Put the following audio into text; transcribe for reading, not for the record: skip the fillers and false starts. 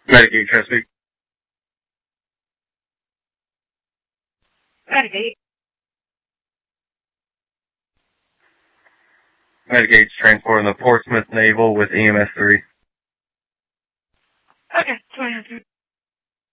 Medicaid Chesapeake. Medicaid. Medicaid's transporting the Portsmouth Naval with EMS 3. Okay, 20.